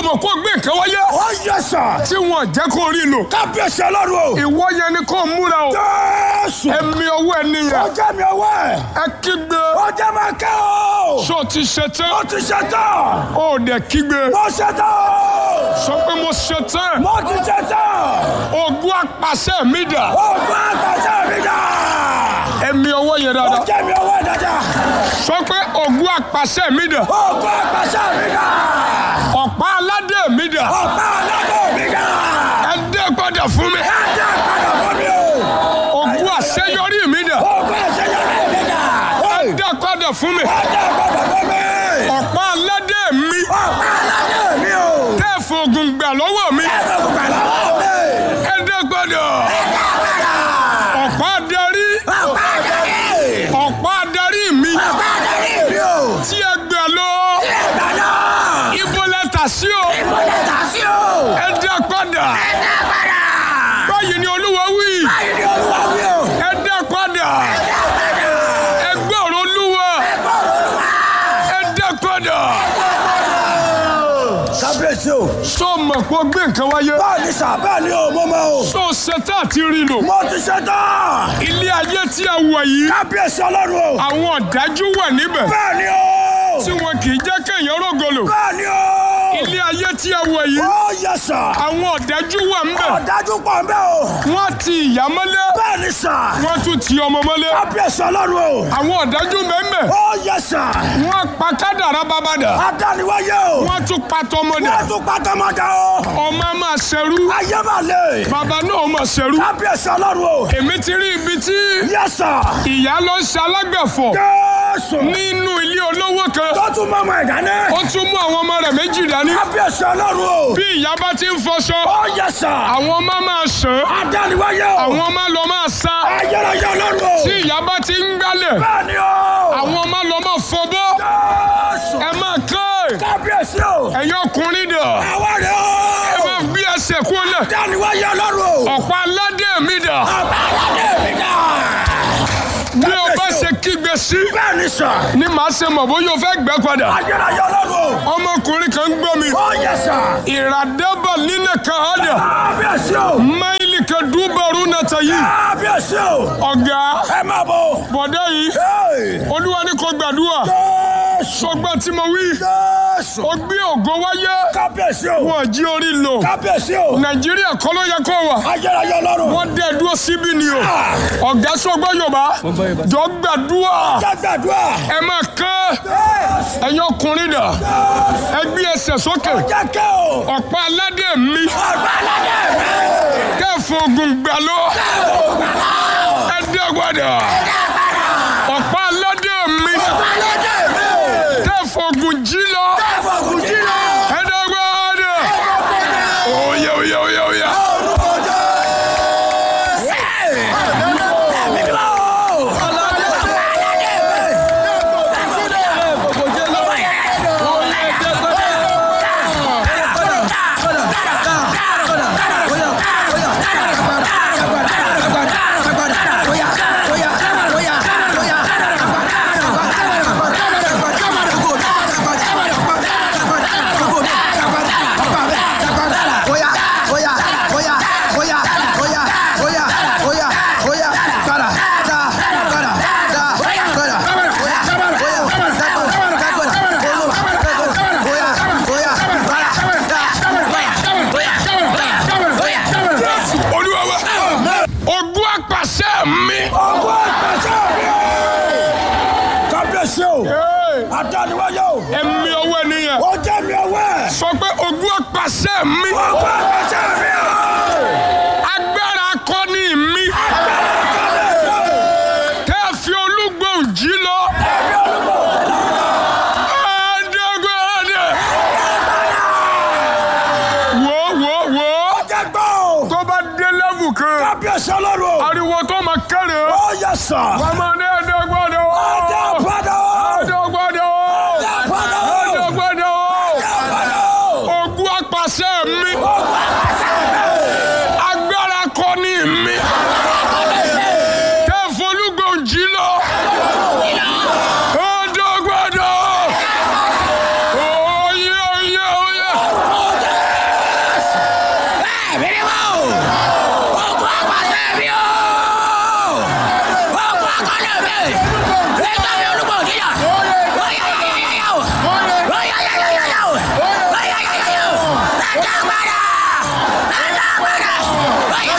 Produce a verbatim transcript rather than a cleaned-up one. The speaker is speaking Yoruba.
mọ̀ kó gbé nǹkan wáyé. Ó yẹ sà. tí wọn jẹ́ kó rí lò. Kábíyèsí Ọlọ́run o. ìwọ yẹn ni kò múra o. Jésù. ẹ̀mí ọwọ́ ẹ nìyẹn. Ó jẹ́ mi ọwọ́ ẹ̀. ẹ kígbe. Ó jẹ́ máa kẹ́ o. sọ ti ṣe tán. Ó ti ṣe tán. ó dẹ̀ kígbe. Mo ṣe tán o. sọ pé mo ṣe tán. Mo ti ṣe tán. ogun apàṣẹ mi dà. Ogun àgbàṣe mi dà. ẹ̀mí ọwọ́ yẹn Ó dáadáa. jẹ́ mi ọwọ́ ẹ̀ dáadáa. sọ pé ogun apàṣẹ mi dà. Ogun àgbàṣe mi dà. ọ̀pá aládé mi dà. Ọ̀pá aládé mi dà. ẹ dé padà fún mi. Ẹ jẹ́ padà fún mi o. ogun àṣeyọrí mi dà. Ogun àṣeyọrí mi dà. ẹ dé padà fún mi. Ẹ jẹ́ padà fún mi. ọ̀pá aládé mi. Ọ̀pá aládé mi o. tẹ́ fògùn gbà lọ́wọ́ mi. Ẹ jẹ́ gbogbo lọ́wọ́ mi. ẹ dé padà. Ẹ jẹ́ padà. ọ̀pá adarí. Ọ̀pá adarí. ọ̀pá adarí mi. Ọ̀pá adarí mi o. tí ẹ gbà lọ. Tí ẹ gbà lọ. ibo lẹ́tà sí o. Ibo lẹ́tà sí o. ẹ dé padà. Ẹ jẹ́ padà. báyìí ni Olúwa wí. Báyìí ni Olúwa wí o. ẹ dé padà. Ẹ jẹ́ padà. ẹ gbọ́ ọ̀rọ̀ Olúwa. Ẹ gbọ́ Olúwa. ẹ dé padà. Kábíyèsí o. sọ mọ̀ pé ó gbé nǹkan wáyé. Báwo ni sà bẹ́ẹ̀ ni o mo mọ̀ o. sọ ṣetán àti rí lò. Mo ti ṣe tán. ilé ayé tí a wọ̀ yìí. Kábíyèsí Ọlọ́run o. àwọn ọ̀dájú wà níbẹ̀. Bẹ́ẹ̀ ni o. tí wọn kì í jẹ́ kéèyàn rògolo. Bẹ́ẹ̀ ni o. ilé ayé tí a wọ̀ yìí. Ó yẹ sà. àwọn ọ̀dájú wà níbẹ̀. Ọ̀dájú pọ̀ ń bẹ́ o. wọ́n ti ìyá mọ́lé. Bẹ́ẹ̀ ni sà. wọ́n tún ti ọmọ mọ́lé. Kábíyèsí Ọlọ́run o. àwọn ọ̀dájú mẹ́mẹ́. Ó yẹ sà. wọ́n pa kádàrá bàbàdà. Adániwáyé o. wọ́n tún pa tọmọdà. Wọ́n tún pátá máa dá o. ọmọ máa ṣẹrú. Ayé máa lè. bàbá náà máa ṣẹrú. Kábíyèsí Ọlọ́run o. èmi ti rí ibi tí Yẹ sà. ìyá lọ ń ṣalágbẹ̀fọ̀ Jésù. nínú ilé olówó kan. Tó tún mọ́ ọmọ ẹ̀dá náà. ó tún mú àwọn ọmọ rẹ̀ méjì dání. Kábíyèsí Ọlọ́run o. bí ìyá bá ti ń fọṣọ. Ó yẹ sà. àwọn ọmọ máa ṣàn. Adániwáyé o. àwọn ọmọ lọ máa sá. Ayérayé Ọlọ́run o. tí ìyá bá ti ń gbálẹ̀. Bẹ́ẹ̀ ni o. àwọn ọmọ lọ máa fọbọ́. Jésù. ẹ máa kọ́ ẹ̀. Kábíyèsí o. ẹ̀yin ọkùnrin dà. Àwa rẹ̀ ẹ o. máa gbé ẹsẹ̀ kúnlẹ̀. Adániwáyé Ọlọ́run o. ọ̀pá aládé mi dà. Ọba aládé mi dà. bí o bá ṣe kígbe sí. Bẹ́ẹ̀ ni sà. ni màá ṣe mọ̀ bóyá o fẹ́ gbẹ́ padà. Ayérayé Ọlọ́run o. ọmọkùnrin kan ń gbọ́ mi. Ó yẹ sà. ìràdẹ́bà nínú kan hádà. Kábíyèsí o. máìlì kan dúbọ̀rú nàta yìí. Kábíyèsí o. ọ̀gá Ẹ máa bọ̀. bọ̀dá yìí. Hey. olúwa ní kó gbàdúrà. Jésù. sọgbà tí mo wí. Jésù. ó gbé ògo wáyé. Kábíyèsí o. wọn jí orí lò. Kábíyèsí o. nàìjíríà kọ́ ló yẹ kó wà. Ayérayé Ọlọ́run. wọ́n dẹ̀ dúró síbí ni o. ọ̀gá sọgbà yorùbá. jọ gbàdúrà. Jágbàdúrà. ẹ máa kán. Jésù. ẹ̀yin ọkùnrin dà. ẹ gbé ẹsẹ̀ sókè. Jẹ́kẹ́ o. ọ̀pá aládé mi. Ọba aládé mi. kẹ́ẹ̀fọ́ ogun gbà lọ. ẹ dẹ́ gbọ́dọ̀. ọ̀pá aládé mi. Ọba aládé mi. kẹ́ẹ̀fọ́ ogun jí lọ. Ẹ̀fọ́ kù jí lọ. ẹ dẹ́ gbọ́dọ̀. oyè oyè oyè oyè. Orúkọ Jésù. Ẹ̀mí mímọ́ o. Ọba aládé mi. olúwa wa. ogun apàṣẹ mi. Ọgbọ́n àgbàṣe mi. Kábíyèsí o. Adániwáyé o. ẹ̀mí ọwọ́ ènìyàn. Ó jẹ́ mi ọwọ́ ẹ̀. sọ pé ogun apàṣẹ mi. Ọgbọ́n àgbàṣe mi o. agbára akọni mi. Agbára kọ́lé mi. kẹ́ ẹ fi olúgbòhùn jí lọ. Ẹ̀mí olúgbò. ẹ̀ẹ́dẹ́gbẹ̀rẹ̀. wò wò wò. Ó jẹ́ gbọ́ o. tó bá dé lẹ́vù kan. Kábíyèsí Ọlọ́run o. ariwo tó máa kéré. Ó yẹ sà. ọmọ ní ẹ̀ẹ́dẹ́gbẹ̀rẹ̀. Ọjọ́ padà o. ẹ̀ẹ́dẹ́gbẹ̀rẹ̀. Ọjọ́ padà o. ẹ̀ẹ́dẹ́gbẹ̀rẹ̀. Ọjọ́ padà o. ogun apàṣẹ mi. Ọgbọ́n